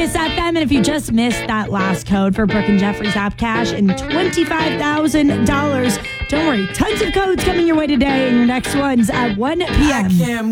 Kiss FM. And if you just missed that last code for Brooke and Jeffrey's app cash and $25,000, don't worry. Tons of codes coming your way today. And your next one's at 1 p.m.